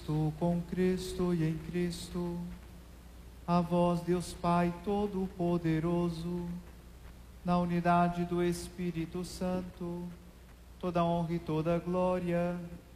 Cristo, com Cristo e em Cristo. A vós, Deus Pai Todo-Poderoso, na unidade do Espírito Santo, toda honra e toda glória